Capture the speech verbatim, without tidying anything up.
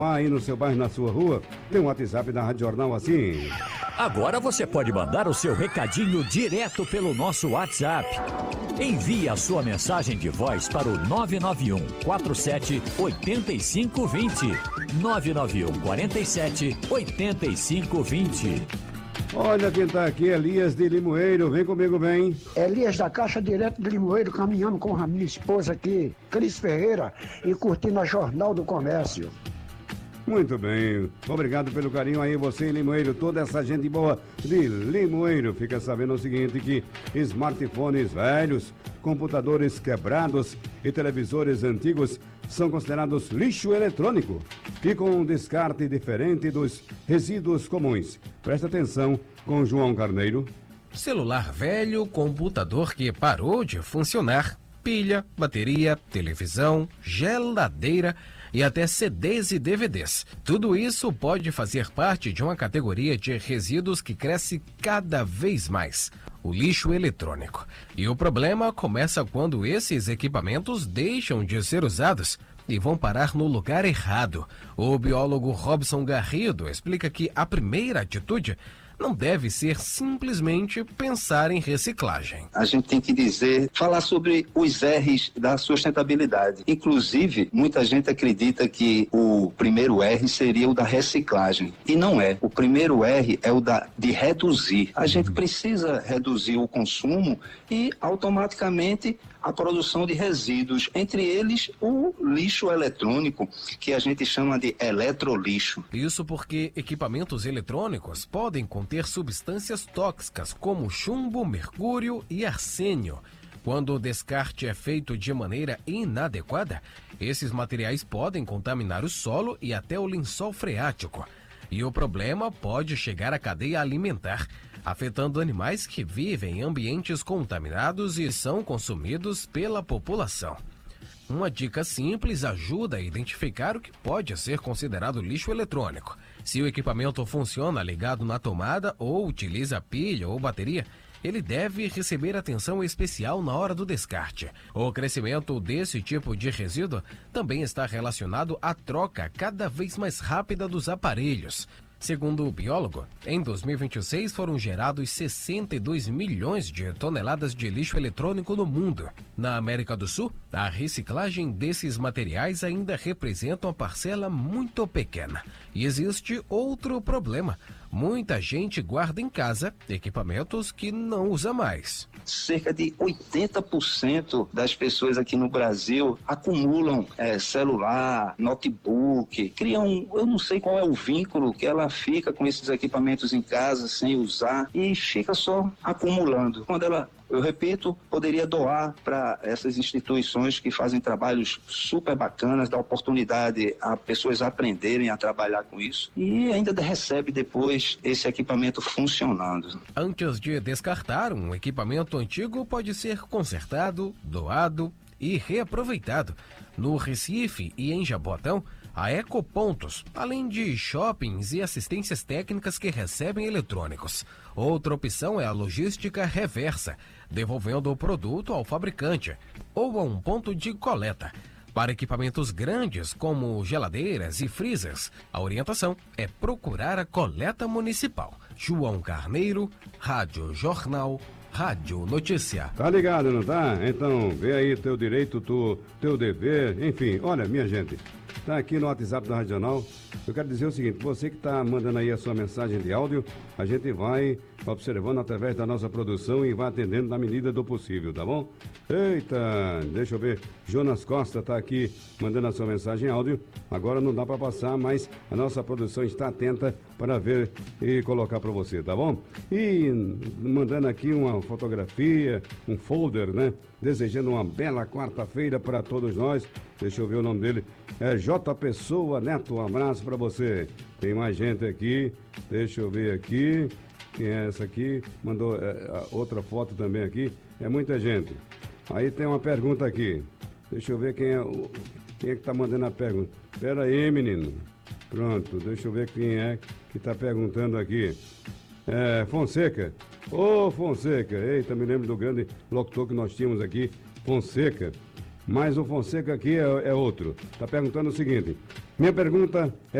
Aí no seu bairro, na sua rua, tem um WhatsApp da Rádio Jornal assim. Agora você pode mandar o seu recadinho direto pelo nosso WhatsApp. Envie a sua mensagem de voz para o nove nove um quatro sete oito cinco dois zero. nove nove um quatro sete oito cinco dois zero. Olha quem tá aqui, Elias de Limoeiro. Vem comigo, vem. Elias da Caixa Direto de Limoeiro, caminhando com a minha esposa aqui, Cris Ferreira, e curtindo a Jornal do Comércio. Muito bem, obrigado pelo carinho aí, você em Limoeiro, toda essa gente boa de Limoeiro. Fica sabendo o seguinte, que smartphones velhos, computadores quebrados e televisores antigos são considerados lixo eletrônico e com um descarte diferente dos resíduos comuns. Presta atenção com João Carneiro. Celular velho, computador que parou de funcionar, pilha, bateria, televisão, geladeira e até C Ds e D V Ds. Tudo isso pode fazer parte de uma categoria de resíduos que cresce cada vez mais, o lixo eletrônico. E o problema começa quando esses equipamentos deixam de ser usados e vão parar no lugar errado. O biólogo Robson Garrido explica que a primeira atitude não deve ser simplesmente pensar em reciclagem. A gente tem que dizer, falar sobre os R's da sustentabilidade. Inclusive, muita gente acredita que o primeiro R seria o da reciclagem. E não é. O primeiro R é o da, de reduzir. A gente precisa reduzir o consumo e automaticamente a produção de resíduos, entre eles o lixo eletrônico, que a gente chama de eletrolixo. Isso porque equipamentos eletrônicos podem conter substâncias tóxicas como chumbo, mercúrio e arsênio. Quando o descarte é feito de maneira inadequada, esses materiais podem contaminar o solo e até o lençol freático. E o problema pode chegar à cadeia alimentar, afetando animais que vivem em ambientes contaminados e são consumidos pela população. Uma dica simples ajuda a identificar o que pode ser considerado lixo eletrônico. Se o equipamento funciona ligado na tomada ou utiliza pilha ou bateria, ele deve receber atenção especial na hora do descarte. O crescimento desse tipo de resíduo também está relacionado à troca cada vez mais rápida dos aparelhos. Segundo o biólogo, em dois mil e vinte e seis foram gerados sessenta e dois milhões de toneladas de lixo eletrônico no mundo. Na América do Sul, a reciclagem desses materiais ainda representa uma parcela muito pequena. E existe outro problema. Muita gente guarda em casa equipamentos que não usa mais. Cerca de oitenta por cento das pessoas aqui no Brasil acumulam é, celular, notebook, criam, eu não sei qual é o vínculo que ela fica com esses equipamentos em casa sem usar e fica só acumulando. Quando ela, eu repito, poderia doar para essas instituições que fazem trabalhos super bacanas, dá oportunidade a pessoas aprenderem a trabalhar com isso e ainda recebe depois esse equipamento funcionando. Antes de descartar, um equipamento antigo pode ser consertado, doado e reaproveitado. No Recife e em Jaboatão, há ecopontos, além de shoppings e assistências técnicas que recebem eletrônicos. Outra opção é a logística reversa, devolvendo o produto ao fabricante, ou a um ponto de coleta. Para equipamentos grandes, como geladeiras e freezers, a orientação é procurar a coleta municipal. João Carneiro, Rádio Jornal, Rádio Notícia. Tá ligado, não tá? Então, vê aí teu direito, tu, teu dever, enfim. Olha, minha gente, tá aqui no WhatsApp da Regional. Eu quero dizer o seguinte, você que tá mandando aí a sua mensagem de áudio, a gente vai observando através da nossa produção e vai atendendo na medida do possível, tá bom? Eita, deixa eu ver, Jonas Costa tá aqui mandando a sua mensagem em áudio. Agora não dá para passar, mas a nossa produção está atenta para ver e colocar para você, tá bom? E mandando aqui uma fotografia, um folder, né? Desejando uma bela quarta-feira para todos nós. Deixa eu ver o nome dele. É J. Pessoa Neto, um abraço para você. Tem mais gente aqui, deixa eu ver aqui. Quem é essa aqui? Mandou é, outra foto também aqui. É muita gente. Aí tem uma pergunta aqui. Deixa eu ver quem é, o, quem é que tá mandando a pergunta. Espera aí, menino. Pronto, deixa eu ver quem é que tá perguntando aqui. É, Fonseca. Ô, Fonseca. Eita, me lembro do grande locutor que nós tínhamos aqui, Fonseca. mas o Fonseca aqui é, é outro. Está perguntando o seguinte: minha pergunta é